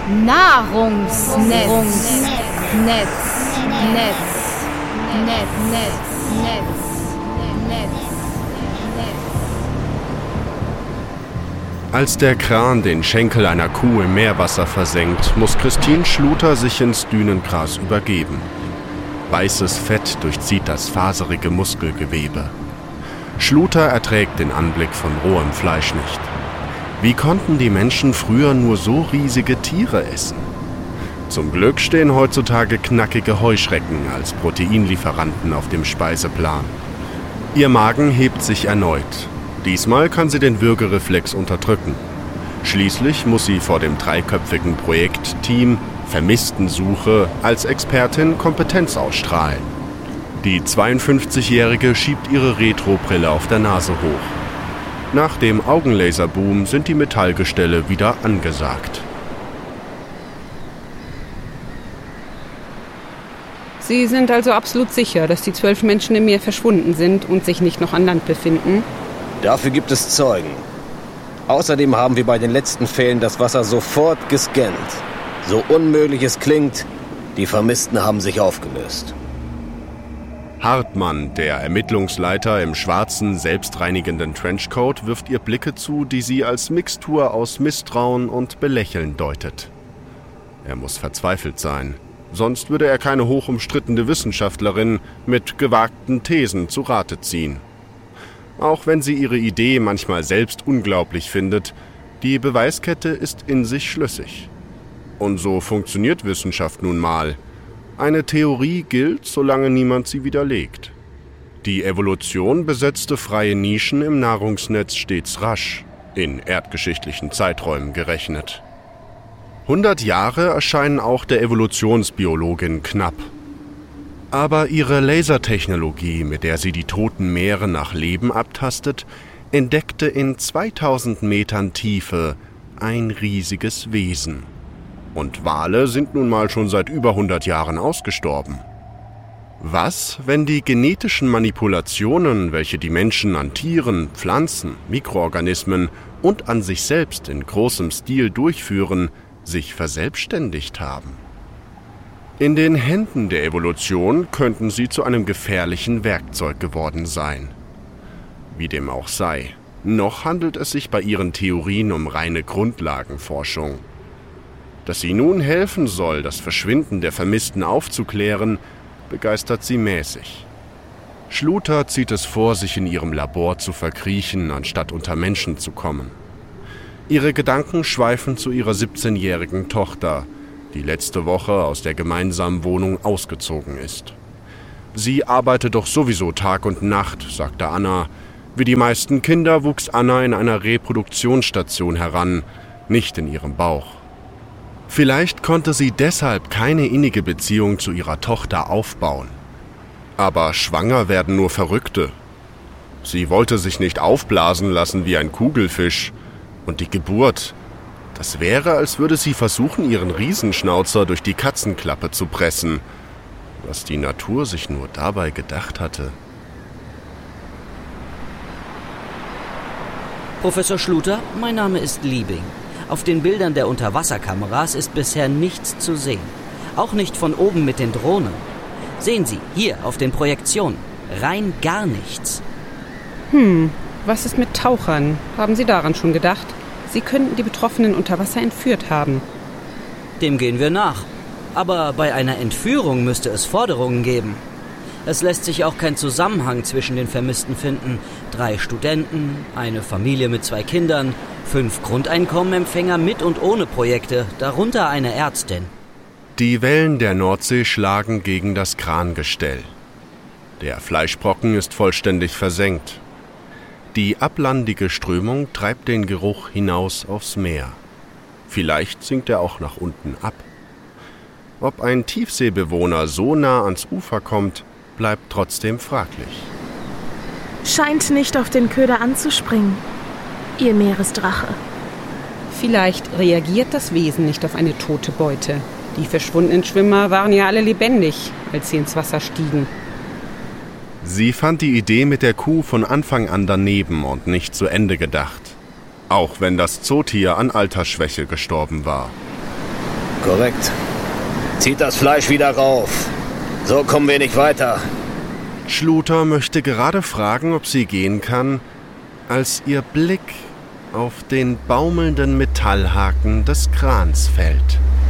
Nahrungsnetz. Als der Kran den Schenkel einer Kuh im Meerwasser versenkt, muss Christine Schluter sich ins Dünengras übergeben. Weißes Fett durchzieht das faserige Muskelgewebe. Schluter erträgt den Anblick von rohem Fleisch nicht. Wie konnten die Menschen früher nur so riesige Tiere essen? Zum Glück stehen heutzutage knackige Heuschrecken als Proteinlieferanten auf dem Speiseplan. Ihr Magen hebt sich erneut. Diesmal kann sie den Würgereflex unterdrücken. Schließlich muss sie vor dem dreiköpfigen Projektteam Vermisstensuche als Expertin Kompetenz ausstrahlen. Die 52-Jährige schiebt ihre Retrobrille auf der Nase hoch. Nach dem Augenlaserboom sind die Metallgestelle wieder angesagt. Sie sind also absolut sicher, dass die 12 Menschen im Meer verschwunden sind und sich nicht noch an Land befinden? Dafür gibt es Zeugen. Außerdem haben wir bei den letzten Fällen das Wasser sofort gescannt. So unmöglich es klingt, die Vermissten haben sich aufgelöst. Hartmann, der Ermittlungsleiter im schwarzen, selbstreinigenden Trenchcoat, wirft ihr Blicke zu, die sie als Mixtur aus Misstrauen und Belächeln deutet. Er muss verzweifelt sein. Sonst würde er keine hochumstrittene Wissenschaftlerin mit gewagten Thesen zu Rate ziehen. Auch wenn sie ihre Idee manchmal selbst unglaublich findet, die Beweiskette ist in sich schlüssig. Und so funktioniert Wissenschaft nun mal. Eine Theorie gilt, solange niemand sie widerlegt. Die Evolution besetzte freie Nischen im Nahrungsnetz stets rasch, in erdgeschichtlichen Zeiträumen gerechnet. 100 Jahre erscheinen auch der Evolutionsbiologin knapp. Aber ihre Lasertechnologie, mit der sie die toten Meere nach Leben abtastet, entdeckte in 2000 Metern Tiefe ein riesiges Wesen. Und Wale sind nun mal schon seit über 100 Jahren ausgestorben. Was, wenn die genetischen Manipulationen, welche die Menschen an Tieren, Pflanzen, Mikroorganismen und an sich selbst in großem Stil durchführen, sich verselbstständigt haben? In den Händen der Evolution könnten sie zu einem gefährlichen Werkzeug geworden sein. Wie dem auch sei, noch handelt es sich bei ihren Theorien um reine Grundlagenforschung. Dass sie nun helfen soll, das Verschwinden der Vermissten aufzuklären, begeistert sie mäßig. Schluter zieht es vor, sich in ihrem Labor zu verkriechen, anstatt unter Menschen zu kommen. Ihre Gedanken schweifen zu ihrer 17-jährigen Tochter, die letzte Woche aus der gemeinsamen Wohnung ausgezogen ist. Sie arbeite doch sowieso Tag und Nacht, sagte Anna. Wie die meisten Kinder wuchs Anna in einer Reproduktionsstation heran, nicht in ihrem Bauch. Vielleicht konnte sie deshalb keine innige Beziehung zu ihrer Tochter aufbauen. Aber schwanger werden nur Verrückte. Sie wollte sich nicht aufblasen lassen wie ein Kugelfisch. Und die Geburt, das wäre, als würde sie versuchen, ihren Riesenschnauzer durch die Katzenklappe zu pressen. Was die Natur sich nur dabei gedacht hatte. Professor Schluter, mein Name ist Liebing. Auf den Bildern der Unterwasserkameras ist bisher nichts zu sehen. Auch nicht von oben mit den Drohnen. Sehen Sie, hier auf den Projektionen. Rein gar nichts. Was ist mit Tauchern? Haben Sie daran schon gedacht? Sie könnten die Betroffenen unter Wasser entführt haben. Dem gehen wir nach. Aber bei einer Entführung müsste es Forderungen geben. Es lässt sich auch kein Zusammenhang zwischen den Vermissten finden. 3 Studenten, eine Familie mit 2 Kindern, 5 Grundeinkommenempfänger mit und ohne Projekte, darunter eine Ärztin. Die Wellen der Nordsee schlagen gegen das Krangestell. Der Fleischbrocken ist vollständig versenkt. Die ablandige Strömung treibt den Geruch hinaus aufs Meer. Vielleicht sinkt er auch nach unten ab. Ob ein Tiefseebewohner so nah ans Ufer kommt, bleibt trotzdem fraglich. Scheint nicht auf den Köder anzuspringen, ihr Meeresdrache. Vielleicht reagiert das Wesen nicht auf eine tote Beute. Die verschwundenen Schwimmer waren ja alle lebendig, als sie ins Wasser stiegen. Sie fand die Idee mit der Kuh von Anfang an daneben und nicht zu Ende gedacht. Auch wenn das Zootier an Altersschwäche gestorben war. Korrekt. Zieht das Fleisch wieder rauf. So kommen wir nicht weiter. Schluter möchte gerade fragen, ob sie gehen kann, als ihr Blick auf den baumelnden Metallhaken des Krans fällt.